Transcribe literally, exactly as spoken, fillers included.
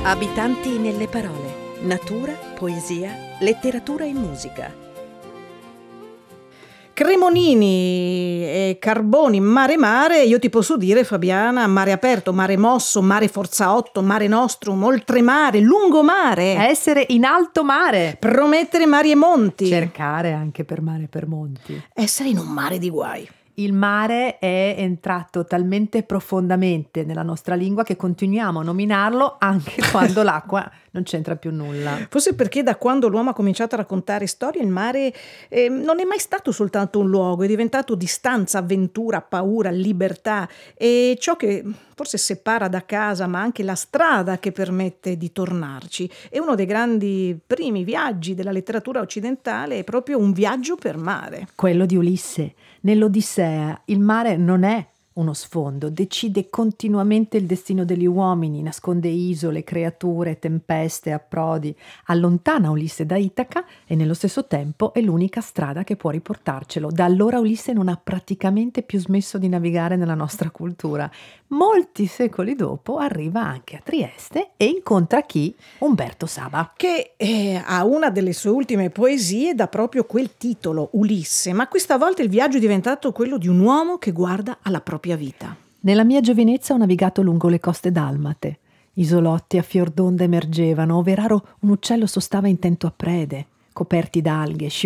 Abitanti nelle parole, natura, poesia, letteratura e musica. Cremonini e Carboni, mare mare, io ti posso dire, Fabiana, mare aperto, mare mosso, mare forza otto, mare nostrum, oltremare, lungomare. Essere in alto mare. Promettere mari e monti. Cercare anche per mare e per monti. Essere in un mare di guai. Il mare è entrato talmente profondamente nella nostra lingua che continuiamo a nominarlo anche quando l'acqua non c'entra più nulla. Forse perché da quando l'uomo ha cominciato a raccontare storie, il mare eh, non è mai stato soltanto un luogo, è diventato distanza, avventura, paura, libertà, e ciò che forse separa da casa, ma anche la strada che permette di tornarci. E uno dei grandi primi viaggi della letteratura occidentale è proprio un viaggio per mare. Quello di Ulisse. Nell'Odissea il mare non è uno sfondo, decide continuamente il destino degli uomini, nasconde isole, creature, tempeste, approdi, allontana Ulisse da Itaca e nello stesso tempo è l'unica strada che può riportarcelo. Da allora Ulisse non ha praticamente più smesso di navigare nella nostra cultura. Molti secoli dopo arriva anche a Trieste e incontra chi? Umberto Saba. Che eh, a una delle sue ultime poesie dà proprio quel titolo, Ulisse, ma questa volta il viaggio è diventato quello di un uomo che guarda alla propria vita. Nella mia giovinezza ho navigato lungo le coste dalmate. Isolotti a fior d'onda emergevano, ove raro un uccello sostava intento a prede, coperti d'alghe,